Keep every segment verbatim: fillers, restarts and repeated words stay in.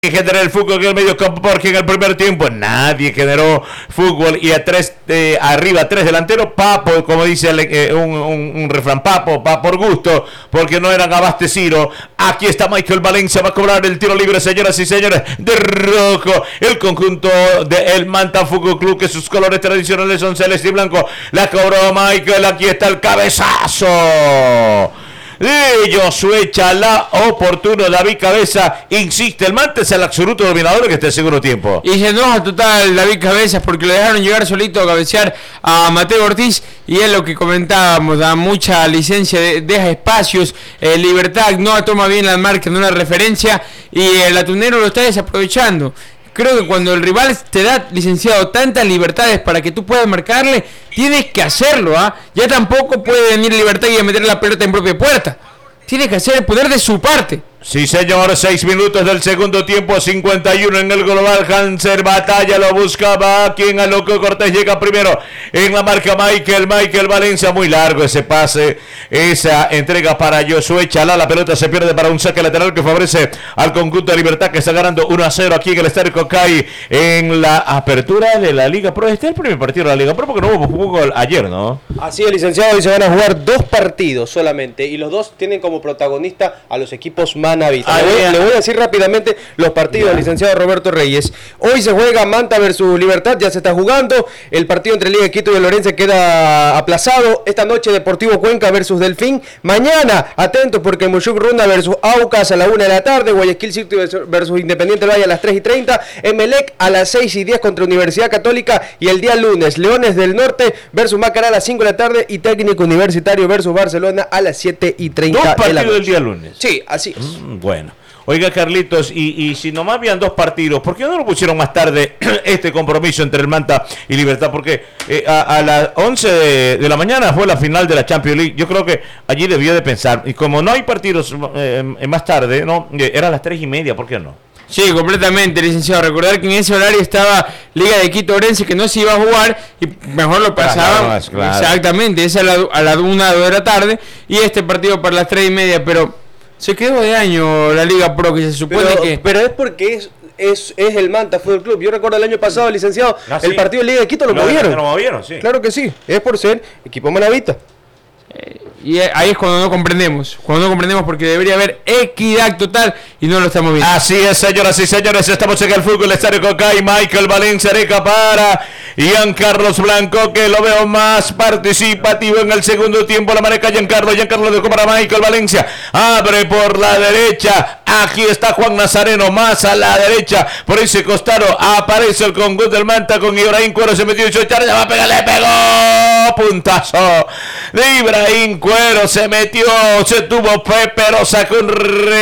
generar el fútbol en el medio campo, porque en el primer tiempo nadie generó fútbol y a tres eh, arriba tres delanteros, papo, como dice el, eh, un, un, un refrán, papo, pa por gusto, porque no eran abastecidos. Aquí está Michael Valencia, va a cobrar el tiro libre, señoras y señores, de rojo, el conjunto de el Manta Fútbol Club, que sus colores tradicionales son celeste y blanco. La cobró Michael, aquí está el cabezazo de Josué Chalá, oportuno. David Cabeza, insiste, el Manta es el absoluto dominador que este segundo tiempo. Y se enoja total David Cabezas porque le dejaron llegar solito a cabecear a Mateo Ortiz, y es lo que comentábamos, da mucha licencia, de, deja espacios, eh, Libertad no toma bien la marca, no la referencia, y el atunero lo está desaprovechando. Creo que cuando el rival te da, licenciado, tantas libertades para que tú puedas marcarle, tienes que hacerlo, ¿ah? ¿eh? Ya tampoco puede venir Libertad y meter la pelota en propia puerta. Tienes que hacer el poder de su parte. Sí, señor, seis minutos del segundo tiempo, cincuenta y uno en el global. Hanser Batalla lo buscaba, quien a Loco Cortés llega primero en la marca Michael, Michael Valencia, muy largo ese pase, esa entrega para Josué Chalá, la pelota se pierde para un saque lateral que favorece al conjunto de Libertad, que está ganando uno a cero aquí en el Estadio Cocay en la apertura de la Liga Pro. Este es el primer partido de la Liga Pro porque no hubo fútbol ayer, ¿no? Así es, licenciado, hoy se van a jugar dos partidos solamente y los dos tienen como protagonista a los equipos más Navita. Le voy, le voy a decir rápidamente los partidos, yeah. Licenciado Roberto Reyes. Hoy se juega Manta versus Libertad, ya se está jugando. El partido entre Liga de Quito y Lorense queda aplazado. Esta noche Deportivo Cuenca versus Delfín. Mañana, atentos, porque Mushuk Runda versus Aucas a la una de la tarde. Guayaquil City versus Independiente Valle a las tres y treinta. Emelec a las seis y diez contra Universidad Católica. Y el día lunes, Leones del Norte versus Macará a las cinco de la tarde. Y Técnico Universitario versus Barcelona a las siete y treinta. Dos partidos del día lunes. Sí, así es. Mm, bueno. Oiga, Carlitos, y, y si nomás habían dos partidos, ¿por qué no lo pusieron más tarde este compromiso entre el Manta y Libertad? Porque eh, a, a las once de, de la mañana fue la final de la Champions League. Yo creo que allí debió de pensar, y como no hay partidos eh, más tarde, no, eh, era a las tres y media, ¿por qué no? Sí, completamente, licenciado. Recordar que en ese horario estaba Liga de Quito Orense, que no se iba a jugar, y mejor lo pasaba. Claro, claro. Exactamente, es a la, a la una de la tarde, y este partido para las tres y media, pero se quedó de año la Liga Pro, que se supone pero, que... Pero es porque es, es, es el Manta Fútbol Club. Yo recuerdo el año pasado, licenciado, ah, sí. El partido de Liga de Quito lo, lo movieron. Lo movieron, sí. Claro que sí, es por ser equipo manavita. Eh, y ahí es cuando no comprendemos, cuando no comprendemos porque debería haber equidad total y no lo estamos viendo. Así es, señoras y señores, estamos en el fútbol Estadio Cocay. Michael Valencia Areca para Giancarlos Blanco, que lo veo más participativo en el segundo tiempo. La maneja Giancarlo, Giancarlo dejó para Michael Valencia, abre por la derecha, aquí está Juan Nazareno, más a la derecha, por ese costado aparece el conjunto del Manta con Ibrahim Cuero, se metió y se echar, ya va a pegar, le pegó, puntazo de Ibrahim Cuero, se metió, se tuvo fe, pero sacó un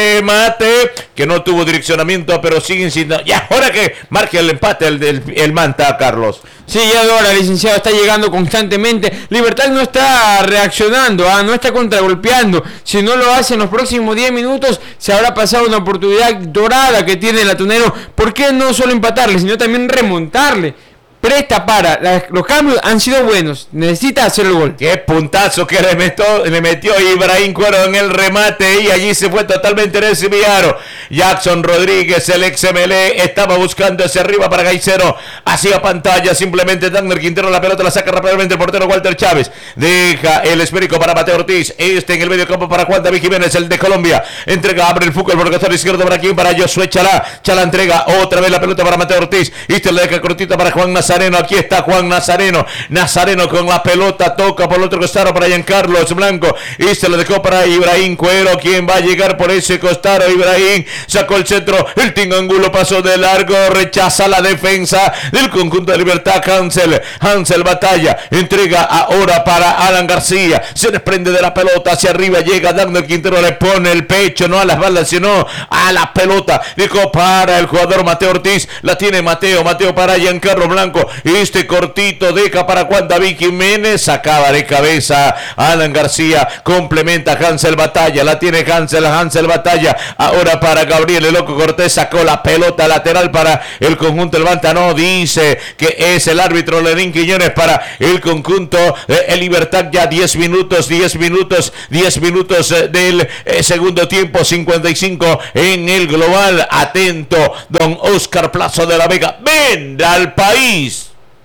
remate que no tuvo direccionamiento, pero sigue insistiendo. Ya, ahora que marque el empate el, el, el Manta, Carlos. Sí, ya ahora, licenciado, está llegando constantemente. Libertad no está reaccionando, ¿ah? No está contragolpeando. Si no lo hace en los próximos diez minutos, se habrá pasado una oportunidad dorada que tiene el atunero. ¿Por qué no solo empatarle, sino también remontarle? Presta para, la, los cambios han sido buenos, necesita hacer el gol. Qué puntazo que le metió, le metió Ibrahim Cuero en el remate, y allí se fue totalmente desviado. Jackson Rodríguez, el ex M L E, estaba buscando hacia arriba para Gaicero, hacía pantalla, simplemente Dagner Quintero la pelota la saca rápidamente el portero Walter Chávez, deja el esférico para Mateo Ortiz, este en el medio campo para Juan David Jiménez, el de Colombia, entrega, abre el fútbol por el costado izquierdo para aquí, para Josué Chalá, Chalá entrega otra vez la pelota para Mateo Ortiz, y este le deja cortita para Juan Nazareno. Nazareno, aquí está Juan Nazareno, Nazareno con la pelota, toca por el otro costado para Giancarlos Blanco, y se lo dejó para Ibrahim Cuero, quien va a llegar por ese costado. Ibrahim sacó el centro, el Tingangulo pasó de largo, rechaza la defensa del conjunto de Libertad. Hansel, Hansel batalla, entrega ahora para Alan García, se desprende de la pelota, hacia arriba llega Dagner Quintero, le pone el pecho, no a las balas, sino a la pelota, dejó para el jugador Mateo Ortiz, la tiene Mateo, Mateo para Giancarlo Blanco, loco. Este cortito deja para Juan David Jiménez. Sacaba de cabeza Alan García. Complementa Hansel Batalla. La tiene Hansel, Hansel Batalla. Ahora para Gabriel el Loco Cortés. Sacó la pelota lateral para el conjunto del Manta. No, dice que es el árbitro Lenín Quiñones para el conjunto de El Libertad. Ya diez minutos, diez minutos, diez minutos del eh, segundo tiempo. cincuenta y cinco en el global. Atento, don Oscar Plazo de la Vega. Venda al país.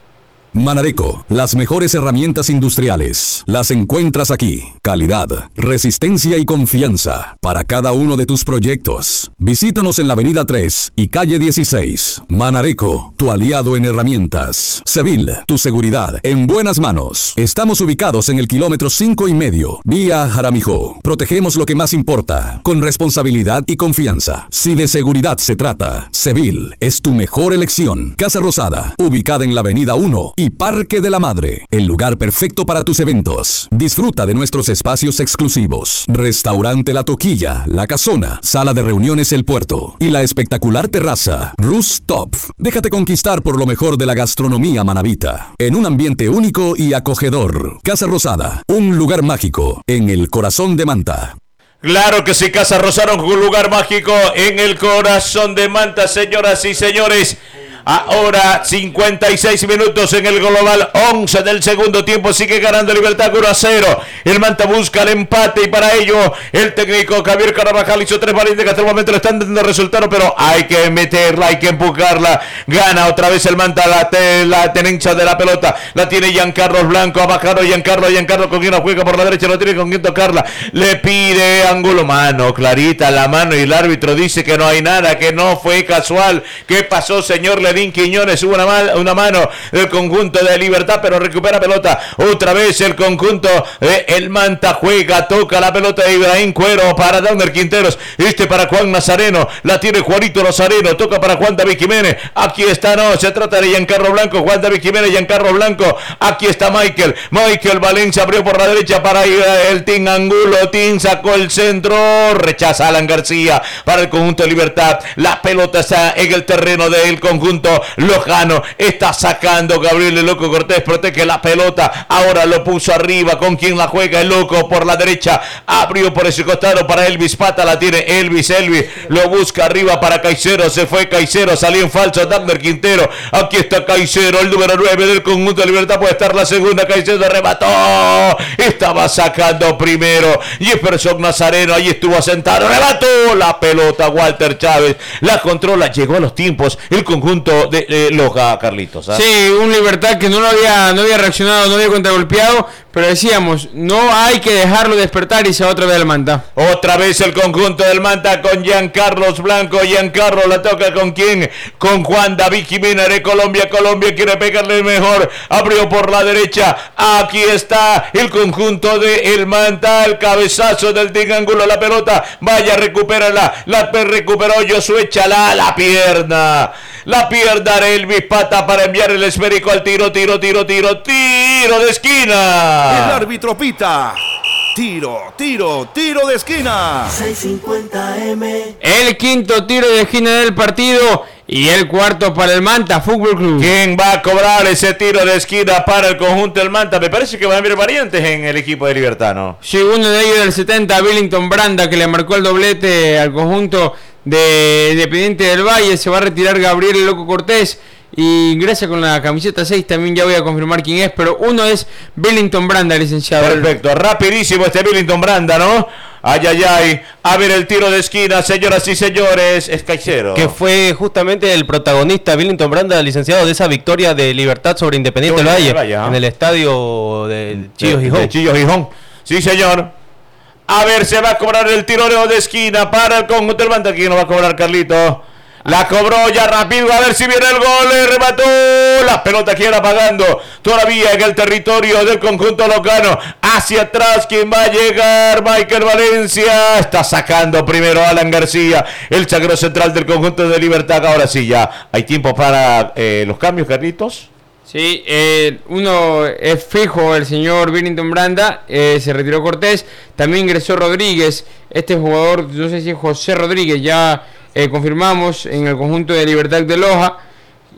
Manareco, las mejores herramientas industriales. Las encuentras aquí. Calidad, resistencia y confianza para cada uno de tus proyectos. Visítanos en la avenida tres y calle dieciséis. Manareco, tu aliado en herramientas. Sevil, tu seguridad en buenas manos. Estamos ubicados en el kilómetro cinco y medio, vía Jaramijó. Protegemos lo que más importa, con responsabilidad y confianza. Si de seguridad se trata, Sevil es tu mejor elección. Casa Rosada, ubicada en la avenida uno y Parque de la Madre, el lugar perfecto para tus eventos. Disfruta de nuestros espacios exclusivos. Restaurante La Toquilla, La Casona, Sala de Reuniones El Puerto y la espectacular terraza Rooftop. Déjate conquistar por lo mejor de la gastronomía manabita, en un ambiente único y acogedor. Casa Rosada, un lugar mágico en el corazón de Manta. Claro que sí, Casa Rosada, un lugar mágico en el corazón de Manta, señoras y señores. Ahora cincuenta y seis minutos en el global, once del segundo tiempo, sigue ganando Libertad uno a cero. El Manta busca el empate y para ello el técnico Javier Carabajal hizo tres valientes que hasta el momento le están dando resultado, pero hay que meterla, hay que empujarla. Gana otra vez el Manta la, te, la tenencia de la pelota, la tiene Giancarlo Blanco, ha bajado Giancarlo, Giancarlo con quien no juega por la derecha, no tiene con quien tocarla, le pide ángulo, mano, clarita la mano y el árbitro dice que no hay nada, que no fue casual. ¿Qué pasó, señor Lenín Quiñones? Hubo una, mal, una mano del conjunto de Libertad, pero recupera pelota otra vez el conjunto de el Manta, juega, toca la pelota de Ibrahim Cuero para Downer Quinteros, este para Juan Nazareno, la tiene Juanito Nazareno, toca para Juan David Jiménez, aquí está, no, se trata de Giancarlo Blanco, Juan David Jiménez, Giancarlo Blanco, aquí está Michael, Michael Valencia abrió por la derecha para el Team Angulo, Team sacó el centro, rechaza Alan García para el conjunto de Libertad, la pelota está en el terreno del conjunto Lojano, está sacando Gabriel el Loco Cortés, protege la pelota, ahora lo puso arriba, con quien la juega el Loco por la derecha, abrió por ese costado para Elvis Pata, la tiene Elvis, Elvis lo busca arriba para Caicedo, se fue Caicedo, salió en falso Dagner Quintero, aquí está Caicedo, el número nueve del conjunto de Libertad, puede estar la segunda, Caicedo remató, estaba sacando primero Jefferson Nazareno, ahí estuvo sentado, remató la pelota Walter Chávez, la controla, llegó a los tiempos el conjunto de eh, Loja, Carlitos. ¿eh? Sí, un Libertad que no lo había, no había reaccionado, no había contragolpeado, pero decíamos, no hay que dejarlo despertar y se va otra vez al Manta. Otra vez el conjunto del Manta con Giancarlo Blanco, Giancarlo la toca con quién, con Juan David Jiménez de Colombia, Colombia quiere pegarle mejor, abrió por la derecha, aquí está el conjunto de el Manta, el cabezazo del Tingangulo, la pelota, vaya, recupérala, la recuperó Josué Chalá, la pierna. La pierda de Elvis Pata para enviar el esférico al tiro, tiro, tiro, tiro, tiro de esquina. El árbitro pita. Tiro, tiro, tiro de esquina. seiscientos cincuenta eme. El quinto tiro de esquina del partido y el cuarto para el Manta Fútbol Club. ¿Quién va a cobrar ese tiro de esquina para el conjunto del Manta? Me parece que van a haber variantes en el equipo de Libertad, ¿no? Sí, uno de ellos del setenta, Billington Branda, que le marcó el doblete al conjunto de Independiente del Valle. Se va a retirar Gabriel el Loco Cortés y ingresa con la camiseta seis, también ya voy a confirmar quién es, pero uno es Billington Branda, licenciado. Perfecto, rapidísimo este Billington Branda, ¿no? Ay, ay, ay, a ver el tiro de esquina, señoras y señores, es Caicedo. Que fue justamente el protagonista, Billington Branda, licenciado, de esa victoria de Libertad sobre Independiente del Valle, Valle ¿eh? En el estadio de Chillo Gijón. De Chillo Gijón, sí señor. A ver, se va a cobrar el tiro de esquina para el conjunto del Manta. ¿Quién lo va a cobrar, Carlito? La cobró ya rápido, a ver si viene el gol, le remató, la pelota queda apagando, todavía en el territorio del conjunto locano, hacia atrás, ¿quién va a llegar? Michael Valencia, está sacando primero Alan García, el sagro central del conjunto de Libertad. Ahora sí, ya hay tiempo para eh, los cambios, Carlitos. Sí, eh, uno es fijo, el señor Billington Branda, eh, se retiró Cortés, también ingresó Rodríguez, este jugador, no sé si es José Rodríguez, ya... Eh, confirmamos en el conjunto de Libertad de Loja,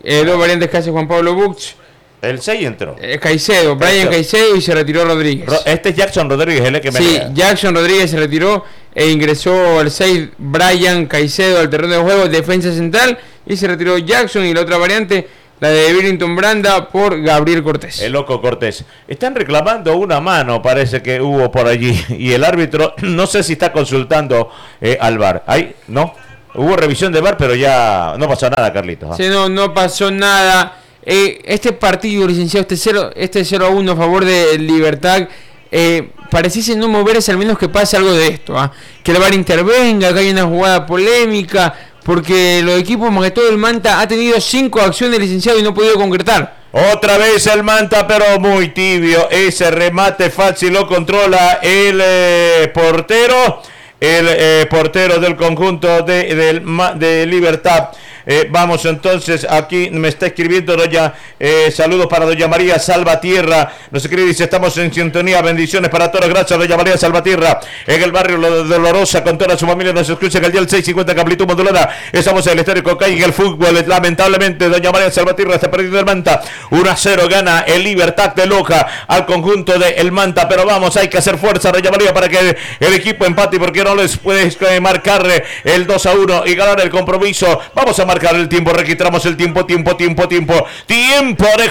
Eh, dos variantes que hace Juan Pablo Buch. El seis entró. Eh, Caicedo, Brian Caicedo y se retiró Rodríguez. Ro- este es Jackson Rodríguez, el que me Sí, Jackson Rodríguez se retiró e ingresó al seis Brian Caicedo al terreno de juego, defensa central, y se retiró Jackson y la otra variante, la de Billington Branda por Gabriel Cortés. El loco Cortés. Están reclamando una mano, parece que hubo por allí. Y el árbitro, no sé si está consultando eh, al V A R. Ahí, ¿no? Hubo revisión de V A R, pero ya no pasó nada, Carlitos. ¿Ah? Sí, no, no pasó nada. Eh, este partido, licenciado, este cero, este cero a uno a favor de Libertad, eh, pareciese no moverse, al menos que pase algo de esto. ¿Ah? Que el V A R intervenga, que haya una jugada polémica, porque los equipos, más que todo el Manta, ha tenido cinco acciones, licenciado, y no ha podido concretar. Otra vez el Manta, pero muy tibio. Ese remate fácil lo controla el eh, portero. El eh, portero del conjunto de, de, de Libertad. Eh, vamos entonces, aquí me está escribiendo doña, eh, saludos para doña María Salvatierra, nos escribe, dice, estamos en sintonía, bendiciones para todos, gracias doña María Salvatierra, en el barrio Dolorosa, con toda su familia, nos escucha en el día seiscientos cincuenta de amplitud modulada, estamos en el Estadio Cocay, en el fútbol, lamentablemente doña María Salvatierra está perdiendo el Manta, uno a cero gana el Libertad de Loja al conjunto de el Manta, pero vamos, hay que hacer fuerza doña María para que el, el equipo empate, porque no les puedes eh, marcar el dos a uno y ganar el compromiso, vamos a marcar el tiempo, registramos el tiempo, tiempo, tiempo, tiempo, tiempo de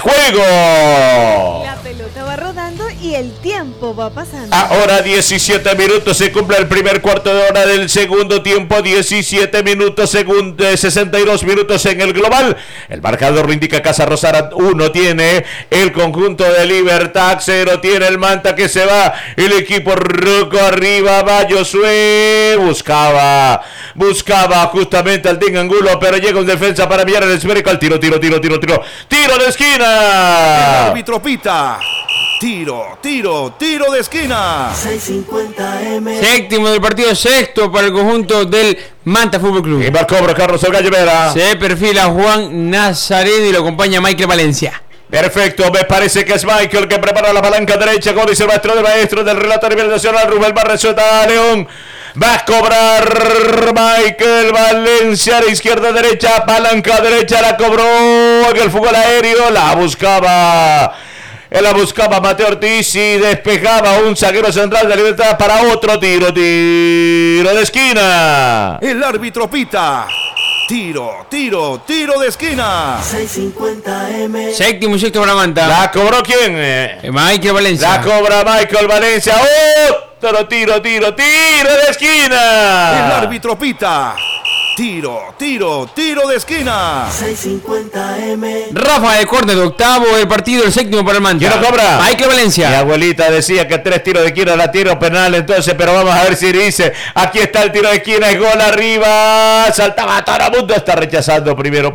juego. La pelota va rodando y el tiempo va pasando. Ahora diecisiete minutos, se cumple el primer cuarto de hora del segundo tiempo, diecisiete minutos, segundo, sesenta y dos minutos en el global. El marcador lo indica Casa Rosada, uno tiene el conjunto de Libertad, cero tiene el Manta, que se va, el equipo roco arriba, va Josué, buscaba, buscaba justamente al Tingangulo, pero llega un defensa para enviar el esférico al tiro, tiro, tiro, tiro, tiro, tiro de esquina. El árbitro pita. Tiro, tiro, tiro de esquina. seiscientos cincuenta eme. Séptimo del partido, sexto para el conjunto del Manta Fútbol Club. Y va el cobro, Carlos El Gallo Vera. Se perfila Juan Nazareno y lo acompaña Michael Valencia. Perfecto, me parece que es Michael que prepara la palanca derecha, como dice el maestro de maestros del relato a nivel nacional, Rubén Barresueta León. Va a cobrar Michael Valencia, de izquierda a derecha, palanca derecha, la cobró en el fútbol aéreo, la buscaba. Él la buscaba Mateo Ortiz y despejaba un zaguero central de Libertad para otro tiro, tiro de esquina. El árbitro pita. Tiro, tiro, tiro de esquina. seiscientos cincuenta eme. Séptimo y sexto para Manta. ¿La cobró quién? Eh, Eh, Michael Valencia. La cobra Michael Valencia. Otro tiro, tiro, tiro de El esquina. árbitro pita. Tiro, tiro, tiro de esquina. seiscientos cincuenta eme. Rafa de córner, octavo del partido, el séptimo para el Manta. ¿Quién lo cobra? Michael Mi Valencia. abuelita decía que tres tiros de esquina era tiro penal, entonces, pero vamos a ver si dice. Aquí está el tiro de esquina, es gol arriba. Saltaba todo el mundo, está rechazando primero.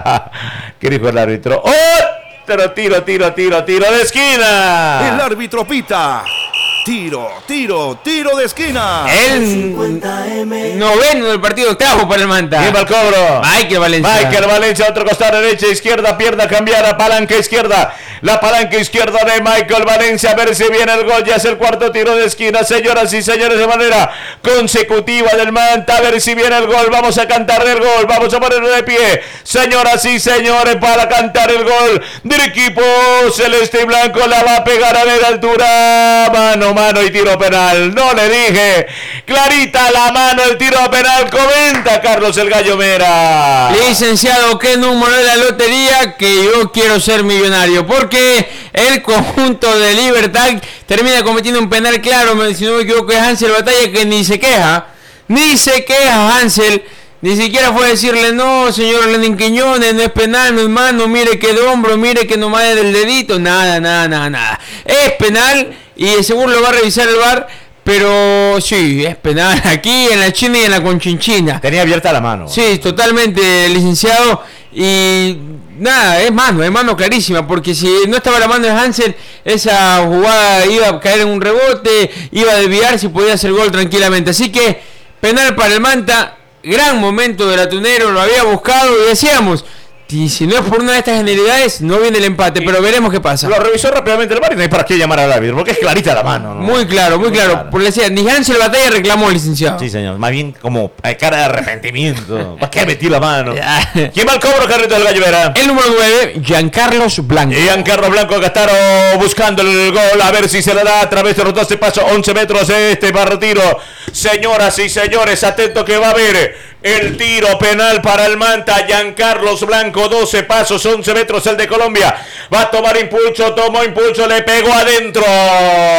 ¿Qué dijo el árbitro? Otro tiro, tiro, tiro, tiro de El esquina. árbitro pita. Tiro, tiro, tiro de esquina. El cincuenta eme. noveno del partido, octavo para el Manta. ¿Quién va al cobro? Michael Valencia. Michael Valencia, otro costado, derecha, izquierda, pierna cambiada, palanca izquierda. La palanca izquierda de Michael Valencia, a ver si viene el gol, ya es el cuarto tiro de esquina, señoras y señores, de manera consecutiva del Manta, a ver si viene el gol, vamos a cantar el gol, vamos a ponerlo de pie, señoras y señores, para cantar el gol del equipo celeste y blanco, la va a pegar a ver altura, mano, mano y tiro penal, no le dije, clarita la mano, el tiro penal, comenta Carlos El Gallo Mera. Licenciado, ¿qué número de la lotería? Que yo quiero ser millonario. Porque el conjunto de Libertad termina cometiendo un penal claro. Si no me equivoco, es Hansel Batalla, que ni se queja. Ni se queja Hansel. Ni siquiera fue a decirle, no, señor Lenin Quiñones, no es penal, no es mano, mire que de hombro, mire que nomás es del dedito. Nada, nada, nada, nada. Es penal y seguro lo va a revisar el V A R. Pero sí, es penal aquí en la China y en la Conchinchina. Tenía abierta la mano. Sí, totalmente, licenciado. Y nada, es mano, es mano clarísima. Porque si no estaba la mano de Hansel, esa jugada iba a caer en un rebote, iba a desviarse y podía hacer gol tranquilamente. Así que penal para el Manta, gran momento del atunero, lo había buscado y decíamos, Y si no es por una de estas generalidades, no viene el empate, Y pero veremos qué pasa. Lo revisó rápidamente el bar y no hay para qué llamar al árbitro, porque es clarita la mano, ¿no? Muy claro, muy, Muy claro. claro. Por le decía, ni Hansel Batalla reclamó, licenciado. Sí, señor. Más bien como hay cara de arrepentimiento. ¿Para qué metí la mano? Ya. ¿Quién va al cobro, Carrito del Gallo Vera? El número nueve, Giancarlos Blanco. Giancarlo Blanco Castaro buscando el gol, a ver si se le da a través de los doce pasos, once metros de este partido. Señoras y señores, atento que va a haber el tiro penal para el Manta. Giancarlos Blanco, doce pasos, once metros el de Colombia. Va a tomar impulso, tomó impulso, le pegó adentro.